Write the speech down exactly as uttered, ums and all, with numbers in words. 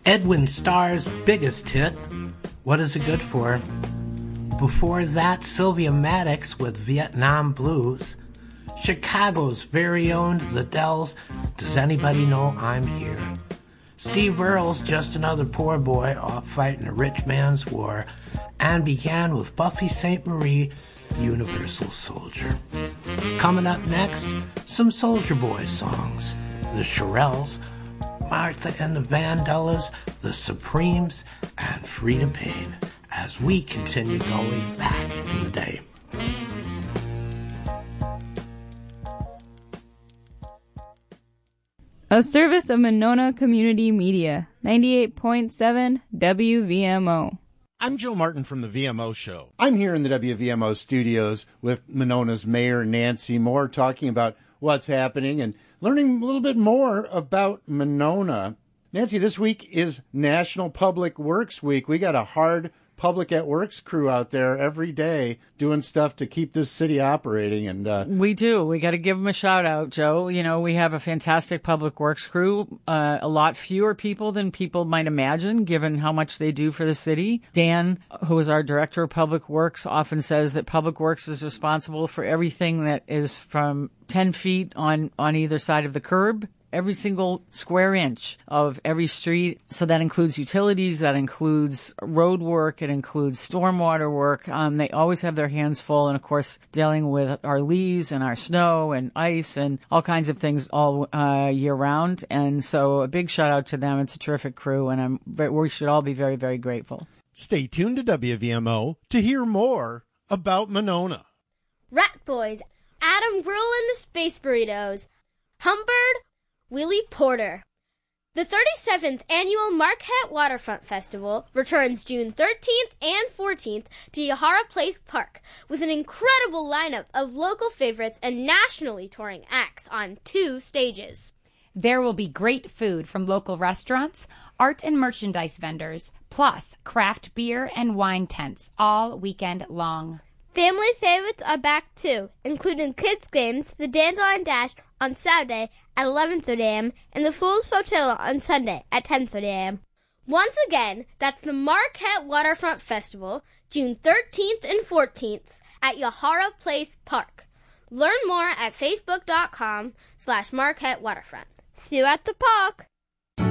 Edwin Starr's biggest hit, What Is It Good For? Before that, Sylvia Maddox with Vietnam Blues. Chicago's very own The Dells, Does Anybody Know I'm Here? Steve Earle's Just Another Poor Boy Off Fighting a Rich Man's War, and began with Buffy Sainte Marie, Universal Soldier. Coming up next, some Soldier Boy songs. The Shirelles, Martha and the Vandellas, the Supremes, and Frida Payne, as we continue going back in the day. A service of Monona Community Media, ninety-eight point seven W V M O. I'm Joe Martin from the V M O Show. I'm here in the W V M O studios with Monona's Mayor Nancy Moore, talking about what's happening and learning a little bit more about Monona. Nancy, this week is National Public Works Week. We got a hard Public at Works crew out there every day doing stuff to keep this city operating. And uh, we do. We got to give them a shout out, Joe. You know, we have a fantastic Public Works crew, uh, a lot fewer people than people might imagine, given how much they do for the city. Dan, who is our Director of Public Works, often says that Public Works is responsible for everything that is from ten feet on, on either side of the curb, every single square inch of every street. So that includes utilities, that includes road work, it includes stormwater work. Um, they always have their hands full, and of course dealing with our leaves and our snow and ice and all kinds of things all uh, year round. And so a big shout out to them. It's a terrific crew, and I'm we should all be very, very grateful. Stay tuned to W V M O to hear more about Monona. Rat Boys, Adam Grill and the Space Burritos, Humbird, Willie Porter. The thirty-seventh Annual Marquette Waterfront Festival returns June thirteenth and fourteenth to Yahara Place Park with an incredible lineup of local favorites and nationally touring acts on two stages. There will be great food from local restaurants, art and merchandise vendors, plus craft beer and wine tents all weekend long. Family favorites are back too, including kids' games, the Dandelion Dash on Saturday at eleven thirty a.m. and the Fool's Flotilla on Sunday at ten thirty a.m. Once again, that's the Marquette Waterfront Festival, June thirteenth and fourteenth at Yahara Place Park. Learn more at facebook.com slash Marquette Waterfront. See you at the park!